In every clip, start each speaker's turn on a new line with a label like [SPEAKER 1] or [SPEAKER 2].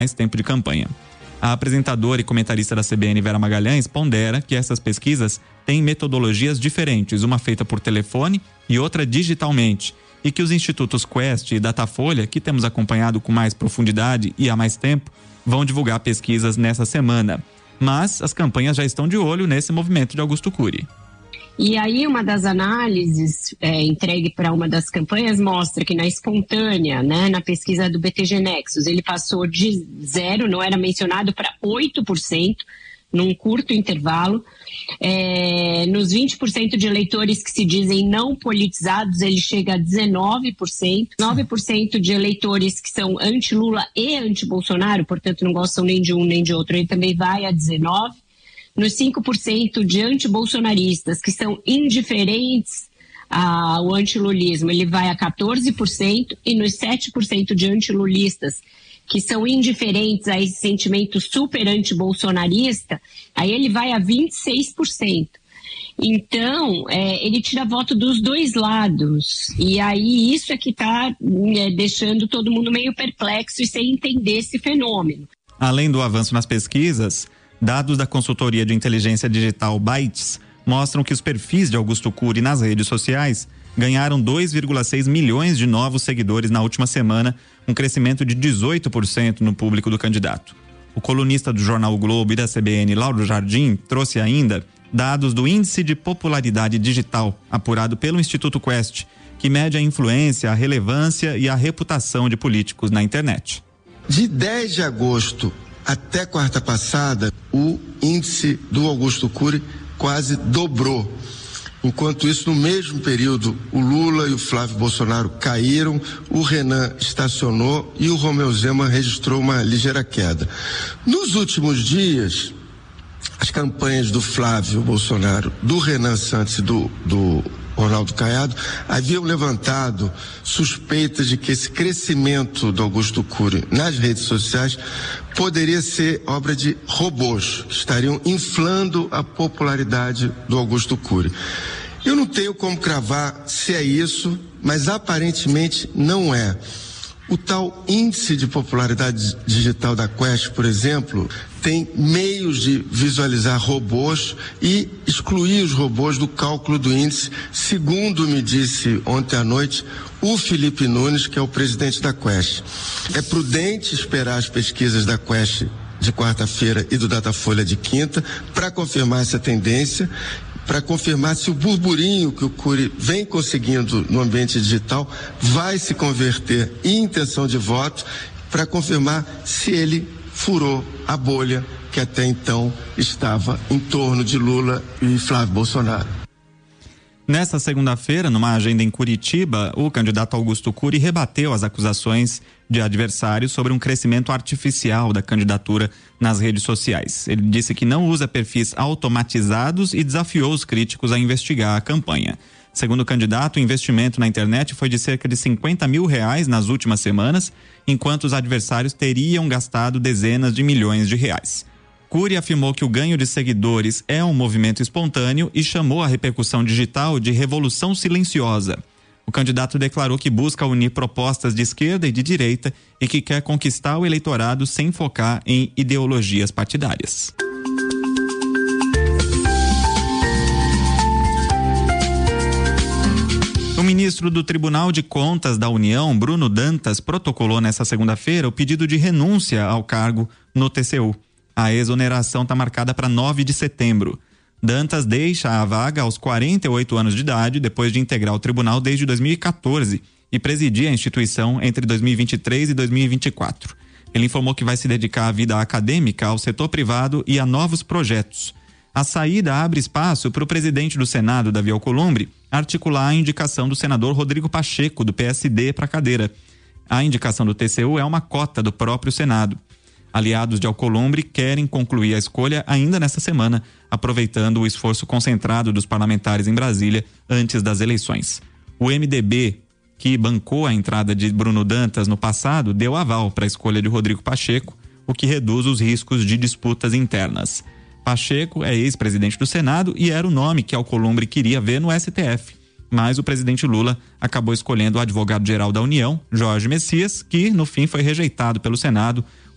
[SPEAKER 1] mais tempo de campanha. A apresentadora e comentarista da CBN, Vera Magalhães, pondera que essas pesquisas têm metodologias diferentes, uma feita por telefone e outra digitalmente, e que os institutos Quest e Datafolha, que temos acompanhado com mais profundidade e há mais tempo, vão divulgar pesquisas nessa semana. Mas as campanhas já estão de olho nesse movimento de Augusto Cury.
[SPEAKER 2] E aí uma das análises entregue para uma das campanhas mostra que na espontânea, né, na pesquisa do BTG Nexus, ele passou de 0, não era mencionado, para 8%, num curto intervalo. Nos 20% de eleitores que se dizem não politizados, ele chega a 19%. 9% de eleitores que são anti-Lula e anti-Bolsonaro, portanto não gostam nem de um nem de outro, ele também vai a 19%. Nos 5% de anti-bolsonaristas que são indiferentes ao antilulismo, ele vai a 14%, e nos 7% de antilulistas que são indiferentes a esse sentimento super anti-bolsonarista, aí ele vai a 26%. Então, ele tira voto dos dois lados, e aí isso é que está deixando todo mundo meio perplexo e sem entender esse fenômeno.
[SPEAKER 1] Além do avanço nas pesquisas, dados da consultoria de inteligência digital Bytes mostram que os perfis de Augusto Cury nas redes sociais ganharam 2,6 milhões de novos seguidores na última semana, um crescimento de 18% no público do candidato. O colunista do jornal O Globo e da CBN, Lauro Jardim, trouxe ainda dados do Índice de Popularidade Digital, apurado pelo Instituto Quest, que mede a influência, a relevância e a reputação de políticos na internet.
[SPEAKER 3] De 10 de agosto até quarta passada, o índice do Augusto Cury quase dobrou. Enquanto isso, no mesmo período, o Lula e o Flávio Bolsonaro caíram, o Renan estacionou e o Romeu Zema registrou uma ligeira queda. Nos últimos dias, as campanhas do Flávio Bolsonaro, do Renan Santos e do Ronaldo Caiado haviam levantado suspeitas de que esse crescimento do Augusto Cury nas redes sociais poderia ser obra de robôs, que estariam inflando a popularidade do Augusto Cury. Eu não tenho como cravar se é isso, mas aparentemente não é. O tal índice de popularidade digital da Quest, por exemplo, tem meios de visualizar robôs e excluir os robôs do cálculo do índice, segundo me disse ontem à noite o Felipe Nunes, que é o presidente da Quest. É prudente esperar as pesquisas da Quest de quarta-feira e do Datafolha de quinta para confirmar essa tendência, para confirmar se o burburinho que o Cury vem conseguindo no ambiente digital vai se converter em intenção de voto, para confirmar se ele furou a bolha que até então estava em torno de Lula e Flávio Bolsonaro.
[SPEAKER 1] Nesta segunda-feira, numa agenda em Curitiba, o candidato Augusto Cury rebateu as acusações de adversários sobre um crescimento artificial da candidatura nas redes sociais. Ele disse que não usa perfis automatizados e desafiou os críticos a investigar a campanha. Segundo o candidato, o investimento na internet foi de cerca de R$50 mil nas últimas semanas, enquanto os adversários teriam gastado dezenas de milhões de reais. Cury afirmou que o ganho de seguidores é um movimento espontâneo e chamou a repercussão digital de revolução silenciosa. O candidato declarou que busca unir propostas de esquerda e de direita e que quer conquistar o eleitorado sem focar em ideologias partidárias. O ministro do Tribunal de Contas da União, Bruno Dantas, protocolou nesta segunda-feira o pedido de renúncia ao cargo no TCU. A exoneração está marcada para 9 de setembro. Dantas deixa a vaga aos 48 anos de idade, depois de integrar o tribunal desde 2014 e presidir a instituição entre 2023 e 2024. Ele informou que vai se dedicar à vida acadêmica, ao setor privado e a novos projetos. A saída abre espaço para o presidente do Senado, Davi Alcolumbre, articular a indicação do senador Rodrigo Pacheco, do PSD, para a cadeira. A indicação do TCU é uma cota do próprio Senado. Aliados de Alcolumbre querem concluir a escolha ainda nesta semana, aproveitando o esforço concentrado dos parlamentares em Brasília antes das eleições. O MDB, que bancou a entrada de Bruno Dantas no passado, deu aval para a escolha de Rodrigo Pacheco, o que reduz os riscos de disputas internas. Pacheco é ex-presidente do Senado e era o nome que Alcolumbre queria ver no STF. Mas o presidente Lula acabou escolhendo o advogado-geral da União, Jorge Messias, que no fim foi rejeitado pelo Senado.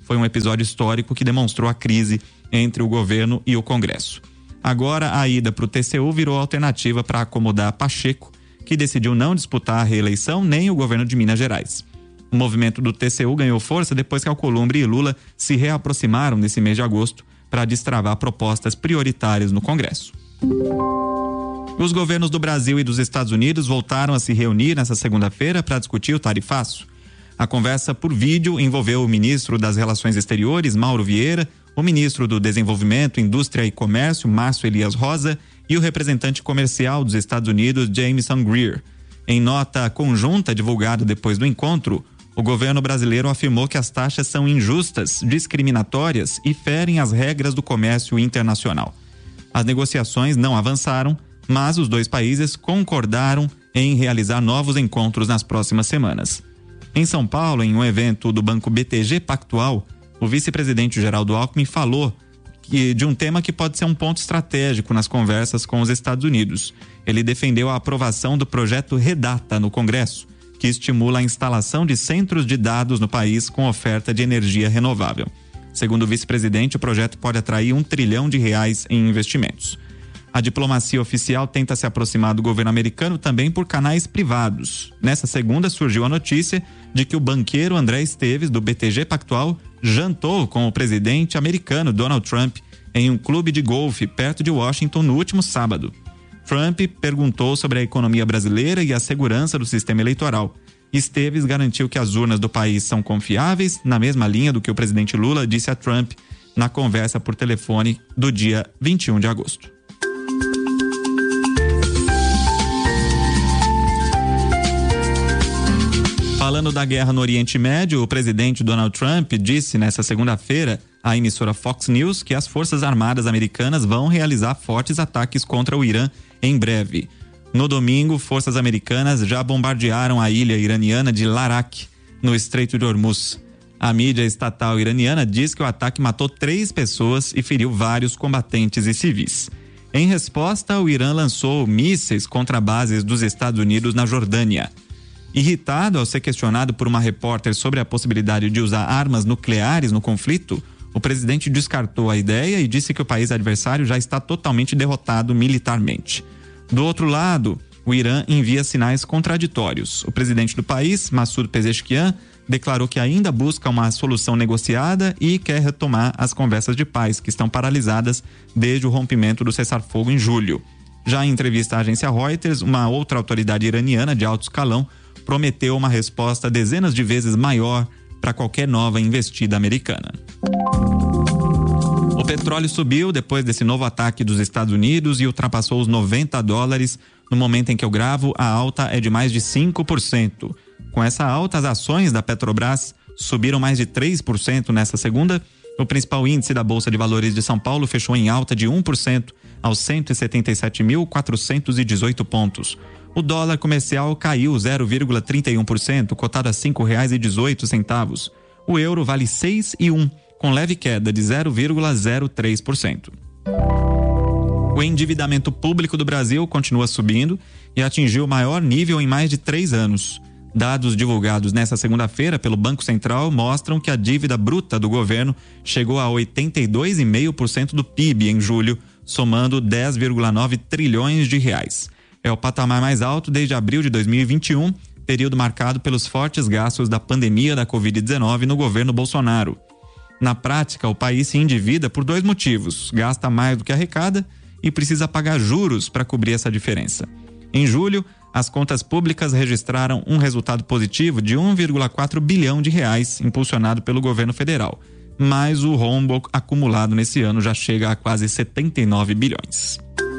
[SPEAKER 1] Foi um episódio histórico que demonstrou a crise entre o governo e o Congresso. Agora, a ida para o TCU virou alternativa para acomodar Pacheco, que decidiu não disputar a reeleição nem o governo de Minas Gerais. O movimento do TCU ganhou força depois que Alcolumbre e Lula se reaproximaram nesse mês de agosto para destravar propostas prioritárias no Congresso. Os governos do Brasil e dos Estados Unidos voltaram a se reunir nesta segunda-feira para discutir o tarifaço. A conversa por vídeo envolveu o ministro das Relações Exteriores, Mauro Vieira, o ministro do Desenvolvimento, Indústria e Comércio, Márcio Elias Rosa, e o representante comercial dos Estados Unidos, Jameson Greer. Em nota conjunta divulgada depois do encontro, o governo brasileiro afirmou que as taxas são injustas, discriminatórias e ferem as regras do comércio internacional. As negociações não avançaram, mas os dois países concordaram em realizar novos encontros nas próximas semanas. Em São Paulo, em um evento do Banco BTG Pactual, o vice-presidente Geraldo Alckmin falou de um tema que pode ser um ponto estratégico nas conversas com os Estados Unidos. Ele defendeu a aprovação do projeto Redata no Congresso, que estimula a instalação de centros de dados no país com oferta de energia renovável. Segundo o vice-presidente, o projeto pode atrair R$1 trilhão em investimentos. A diplomacia oficial tenta se aproximar do governo americano também por canais privados. Nessa segunda surgiu a notícia de que o banqueiro André Esteves, do BTG Pactual, jantou com o presidente americano Donald Trump em um clube de golfe perto de Washington no último sábado. Trump perguntou sobre a economia brasileira e a segurança do sistema eleitoral. Esteves garantiu que as urnas do país são confiáveis, na mesma linha do que o presidente Lula disse a Trump na conversa por telefone do dia 21 de agosto. Falando da guerra no Oriente Médio, o presidente Donald Trump disse nesta segunda-feira à emissora Fox News que as Forças Armadas americanas vão realizar fortes ataques contra o Irã em breve. No domingo, forças americanas já bombardearam a ilha iraniana de Larak, no Estreito de Hormuz. A mídia estatal iraniana diz que o ataque matou 3 pessoas e feriu vários combatentes e civis. Em resposta, o Irã lançou mísseis contra bases dos Estados Unidos na Jordânia. Irritado ao ser questionado por uma repórter sobre a possibilidade de usar armas nucleares no conflito, o presidente descartou a ideia e disse que o país adversário já está totalmente derrotado militarmente. Do outro lado, o Irã envia sinais contraditórios. O presidente do país, Massoud Pezeshkian, declarou que ainda busca uma solução negociada e quer retomar as conversas de paz, que estão paralisadas desde o rompimento do cessar-fogo em julho. Já em entrevista à agência Reuters, uma outra autoridade iraniana de alto escalão prometeu uma resposta dezenas de vezes maior para qualquer nova investida americana. O petróleo subiu depois desse novo ataque dos Estados Unidos e ultrapassou os $90. No momento em que eu gravo, a alta é de mais de 5%. Com essa alta, as ações da Petrobras subiram mais de 3% nesta segunda. O principal índice da Bolsa de Valores de São Paulo fechou em alta de 1% aos 177.418 pontos. O dólar comercial caiu 0,31%, cotado a R$ 5,18. O euro vale 6,1, com leve queda de 0,03%. O endividamento público do Brasil continua subindo e atingiu o maior nível em mais de 3 anos. Dados divulgados nesta segunda-feira pelo Banco Central mostram que a dívida bruta do governo chegou a 82,5% do PIB em julho, somando 10,9 trilhões de reais. É o patamar mais alto desde abril de 2021, período marcado pelos fortes gastos da pandemia da Covid-19 no governo Bolsonaro. Na prática, o país se endivida por 2 motivos: gasta mais do que arrecada e precisa pagar juros para cobrir essa diferença. Em julho, as contas públicas registraram um resultado positivo de 1,4 bilhão de reais, impulsionado pelo governo federal. Mas o rombo acumulado nesse ano já chega a quase 79 bilhões.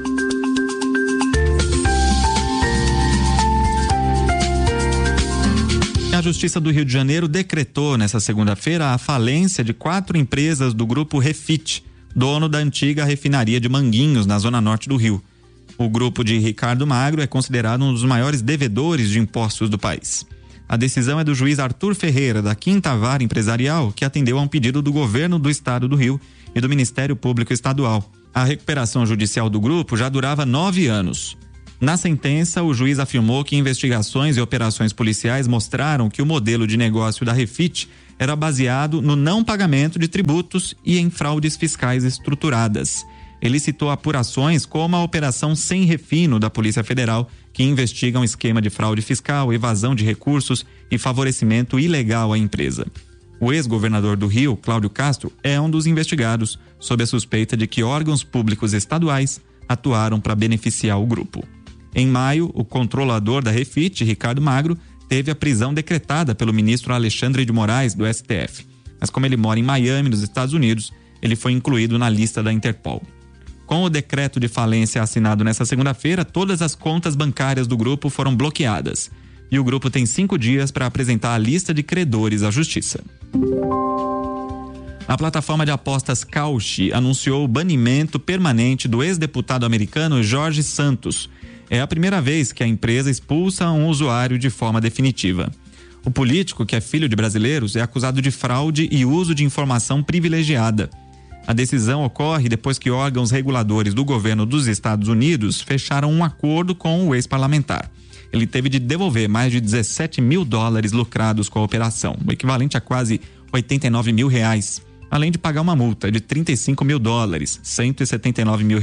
[SPEAKER 1] A Justiça do Rio de Janeiro decretou nesta segunda-feira a falência de 4 empresas do grupo Refit, dono da antiga refinaria de Manguinhos, na zona norte do Rio. O grupo de Ricardo Magro é considerado um dos maiores devedores de impostos do país. A decisão é do juiz Arthur Ferreira, da 5ª Vara Empresarial, que atendeu a um pedido do governo do estado do Rio e do Ministério Público Estadual. A recuperação judicial do grupo já durava 9 anos. Na sentença, o juiz afirmou que investigações e operações policiais mostraram que o modelo de negócio da Refit era baseado no não pagamento de tributos e em fraudes fiscais estruturadas. Ele citou apurações como a Operação Sem Refino da Polícia Federal, que investiga um esquema de fraude fiscal, evasão de recursos e favorecimento ilegal à empresa. O ex-governador do Rio, Cláudio Castro, é um dos investigados, sob a suspeita de que órgãos públicos estaduais atuaram para beneficiar o grupo. Em maio, o controlador da Refit, Ricardo Magro, teve a prisão decretada pelo ministro Alexandre de Moraes, do STF. Mas como ele mora em Miami, nos Estados Unidos, ele foi incluído na lista da Interpol. Com o decreto de falência assinado nesta segunda-feira, todas as contas bancárias do grupo foram bloqueadas. E o grupo tem 5 dias para apresentar a lista de credores à Justiça. A plataforma de apostas Kalshi anunciou o banimento permanente do ex-deputado americano Jorge Santos. É a primeira vez que a empresa expulsa um usuário de forma definitiva. O político, que é filho de brasileiros, é acusado de fraude e uso de informação privilegiada. A decisão ocorre depois que órgãos reguladores do governo dos Estados Unidos fecharam um acordo com o ex-parlamentar. Ele teve de devolver mais de $17 mil lucrados com a operação, o equivalente a quase R$89 mil, além de pagar uma multa de $35 mil, R$179 mil.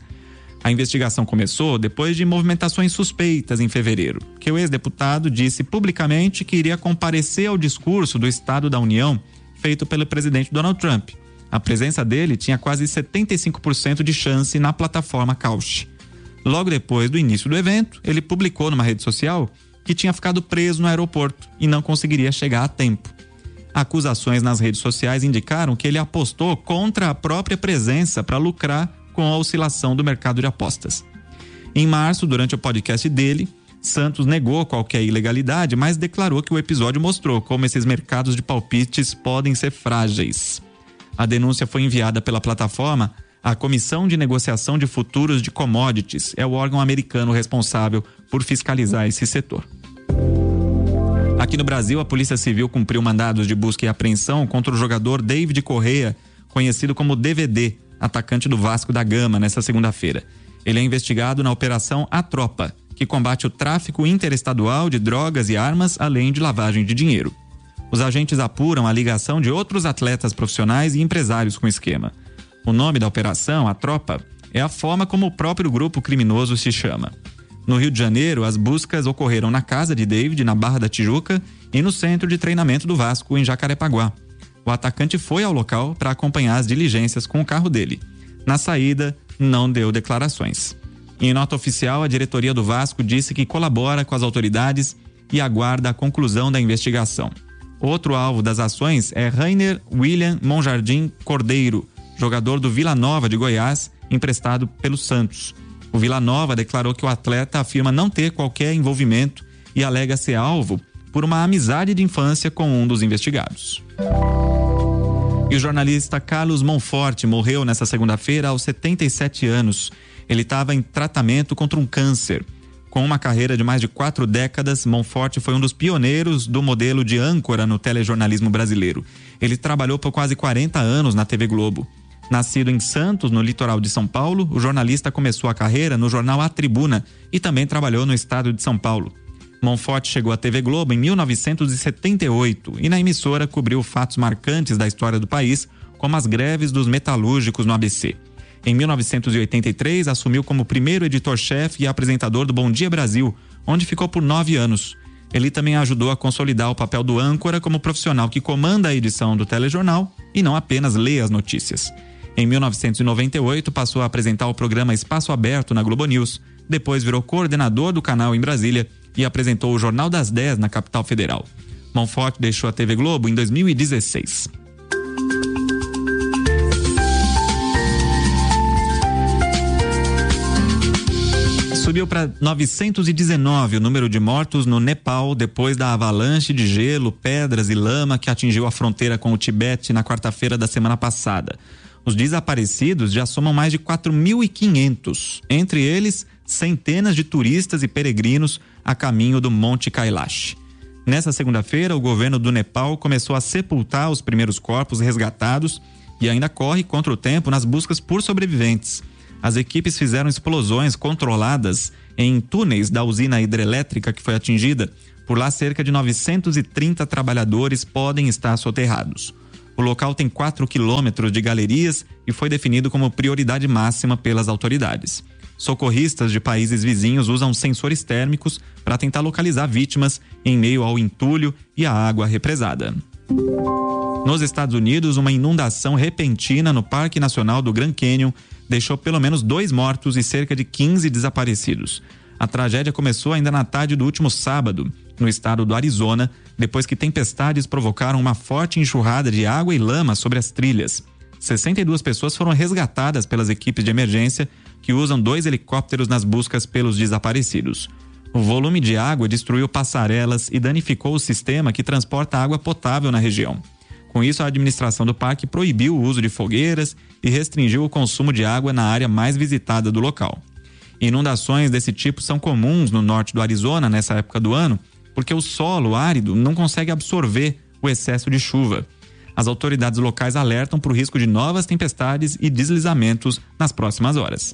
[SPEAKER 1] A investigação começou depois de movimentações suspeitas em fevereiro, que o ex-deputado disse publicamente que iria comparecer ao discurso do Estado da União feito pelo presidente Donald Trump. A presença dele tinha quase 75% de chance na plataforma Kalshi. Logo depois do início do evento, ele publicou numa rede social que tinha ficado preso no aeroporto e não conseguiria chegar a tempo. Acusações nas redes sociais indicaram que ele apostou contra a própria presença para lucrar com a oscilação do mercado de apostas. Em março, durante o podcast dele, Santos negou qualquer ilegalidade, mas declarou que o episódio mostrou como esses mercados de palpites podem ser frágeis. A denúncia foi enviada pela plataforma à Comissão de Negociação de Futuros de Commodities, é o órgão americano responsável por fiscalizar esse setor. Aqui no Brasil, a Polícia Civil cumpriu mandados de busca e apreensão contra o jogador David Correia, conhecido como DVD, atacante do Vasco da Gama, nesta segunda-feira. Ele é investigado na Operação A Tropa, que combate o tráfico interestadual de drogas e armas, além de lavagem de dinheiro. Os agentes apuram a ligação de outros atletas profissionais e empresários com o esquema. O nome da operação, A Tropa, é a forma como o próprio grupo criminoso se chama. No Rio de Janeiro, as buscas ocorreram na casa de David, na Barra da Tijuca, e no centro de treinamento do Vasco, em Jacarepaguá. O atacante foi ao local para acompanhar as diligências com o carro dele. Na saída, não deu declarações. Em nota oficial, a diretoria do Vasco disse que colabora com as autoridades e aguarda a conclusão da investigação. Outro alvo das ações é Rainer William Monjardim Cordeiro, jogador do Vila Nova de Goiás, emprestado pelo Santos. O Vila Nova declarou que o atleta afirma não ter qualquer envolvimento e alega ser alvo por uma amizade de infância com um dos investigados. E o jornalista Carlos Monforte morreu nesta segunda-feira aos 77 anos. Ele estava em tratamento contra um câncer. Com uma carreira de mais de 4 décadas, Monforte foi um dos pioneiros do modelo de âncora no telejornalismo brasileiro. Ele trabalhou por quase 40 anos na TV Globo. Nascido em Santos, no litoral de São Paulo, o jornalista começou a carreira no jornal A Tribuna e também trabalhou no estado de São Paulo. Monforte chegou à TV Globo em 1978 e na emissora cobriu fatos marcantes da história do país, como as greves dos metalúrgicos no ABC. Em 1983, assumiu como primeiro editor-chefe e apresentador do Bom Dia Brasil, onde ficou por 9 anos. Ele também ajudou a consolidar o papel do âncora como profissional que comanda a edição do telejornal e não apenas lê as notícias. Em 1998, passou a apresentar o programa Espaço Aberto na Globo News. Depois virou coordenador do canal em Brasília e apresentou o Jornal das 10 na capital federal. Monforte deixou a TV Globo em 2016. Subiu para 919 o número de mortos no Nepal depois da avalanche de gelo, pedras e lama que atingiu a fronteira com o Tibete na quarta-feira da semana passada. Os desaparecidos já somam mais de 4.500, entre eles centenas de turistas e peregrinos a caminho do Monte Kailash. Nessa segunda-feira, o governo do Nepal começou a sepultar os primeiros corpos resgatados e ainda corre contra o tempo nas buscas por sobreviventes. As equipes fizeram explosões controladas em túneis da usina hidrelétrica que foi atingida Por lá, cerca de 930 trabalhadores podem estar soterrados. O local tem 4 quilômetros de galerias e foi definido como prioridade máxima pelas autoridades. Socorristas de países vizinhos usam sensores térmicos para tentar localizar vítimas em meio ao entulho e à água represada. Nos Estados Unidos, uma inundação repentina no Parque Nacional do Grand Canyon deixou pelo menos 2 mortos e cerca de 15 desaparecidos. A tragédia começou ainda na tarde do último sábado, no estado do Arizona, depois que tempestades provocaram uma forte enxurrada de água e lama sobre as trilhas. 62 pessoas foram resgatadas pelas equipes de emergência, que usam 2 helicópteros nas buscas pelos desaparecidos. O volume de água destruiu passarelas e danificou o sistema que transporta água potável na região. Com isso, a administração do parque proibiu o uso de fogueiras e restringiu o consumo de água na área mais visitada do local. Inundações desse tipo são comuns no norte do Arizona nessa época do ano, porque o solo árido não consegue absorver o excesso de chuva. As autoridades locais alertam para o risco de novas tempestades e deslizamentos nas próximas horas.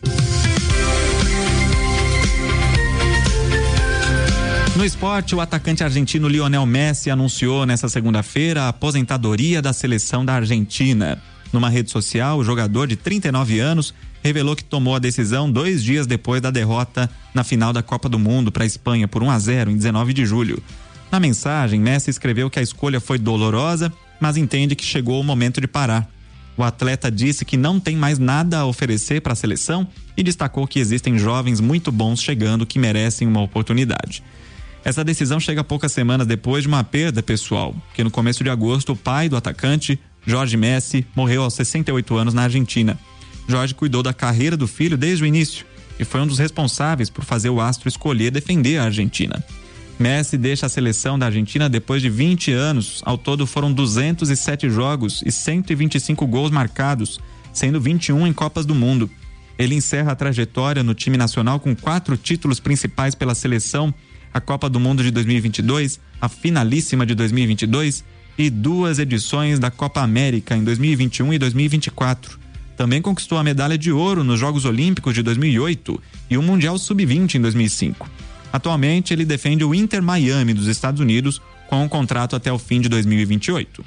[SPEAKER 1] No esporte, o atacante argentino Lionel Messi anunciou nesta segunda-feira a aposentadoria da seleção da Argentina. Numa rede social, o jogador de 39 anos revelou que tomou a decisão 2 dias depois da derrota na final da Copa do Mundo para a Espanha por 1-0 em 19 de julho. Na mensagem, Messi escreveu que a escolha foi dolorosa, mas entende que chegou o momento de parar. O atleta disse que não tem mais nada a oferecer para a seleção e destacou que existem jovens muito bons chegando que merecem uma oportunidade. Essa decisão chega poucas semanas depois de uma perda pessoal, que no começo de agosto o pai do atacante, Jorge Messi, morreu aos 68 anos na Argentina. Jorge cuidou da carreira do filho desde o início e foi um dos responsáveis por fazer o astro escolher defender a Argentina. Messi deixa a seleção da Argentina depois de 20 anos. Ao todo foram 207 jogos e 125 gols marcados, sendo 21 em Copas do Mundo. Ele encerra a trajetória no time nacional com 4 títulos principais pela seleção, a Copa do Mundo de 2022, a finalíssima de 2022 e 2 edições da Copa América em 2021 e 2024. Também conquistou a medalha de ouro nos Jogos Olímpicos de 2008 e o Mundial Sub-20 em 2005. Atualmente, ele defende o Inter Miami dos Estados Unidos com um contrato até o fim de 2028.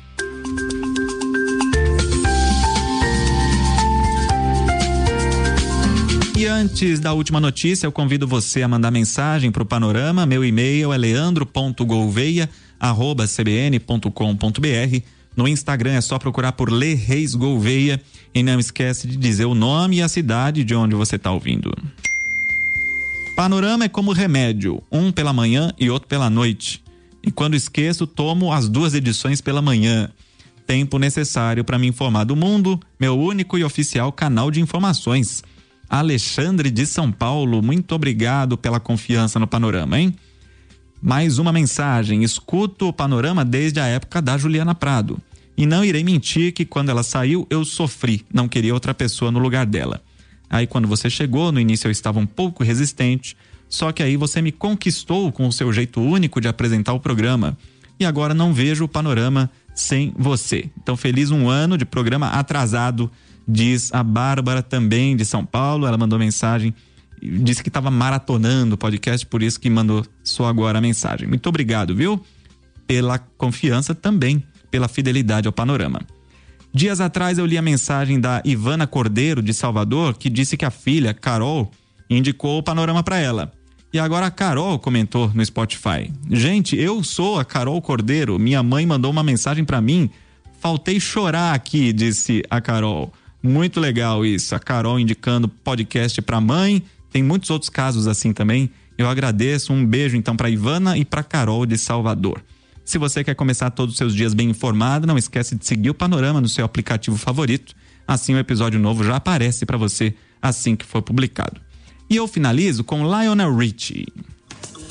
[SPEAKER 1] E antes da última notícia, eu convido você a mandar mensagem para o Panorama. Meu e-mail é leandro.gouveia@cbn.com.br. No Instagram é só procurar por Lê Reis Gouveia e não esquece de dizer o nome e a cidade de onde você está ouvindo. Panorama é como remédio, um pela manhã e outro pela noite. E quando esqueço, tomo as 2 edições pela manhã. Tempo necessário para me informar do mundo, meu único e oficial canal de informações. Alexandre de São Paulo, muito obrigado pela confiança no Panorama, hein? Mais uma mensagem: escuto o Panorama desde a época da Juliana Prado. E não irei mentir que quando ela saiu, eu sofri, não queria outra pessoa no lugar dela. Aí quando você chegou, no início eu estava um pouco resistente, só que aí você me conquistou com o seu jeito único de apresentar o programa. E agora não vejo o Panorama sem você. Então feliz 1 ano de programa atrasado, diz a Bárbara, também de São Paulo. Ela mandou mensagem, disse que estava maratonando o podcast, por isso que mandou só agora a mensagem. Muito obrigado, viu? Pela confiança também, pela fidelidade ao Panorama. Dias atrás eu li a mensagem da Ivana Cordeiro, de Salvador, que disse que a filha, Carol, indicou o Panorama para ela. E agora a Carol comentou no Spotify: gente, eu sou a Carol Cordeiro, minha mãe mandou uma mensagem para mim, faltei chorar aqui, disse a Carol. Muito legal isso, a Carol indicando podcast para mãe, tem muitos outros casos assim também. Eu agradeço, um beijo então para Ivana e para Carol de Salvador. Se você quer começar todos os seus dias bem informado, não esquece de seguir o Panorama no seu aplicativo favorito. Assim o episódio novo já aparece para você assim que for publicado. E eu finalizo com Lionel Richie.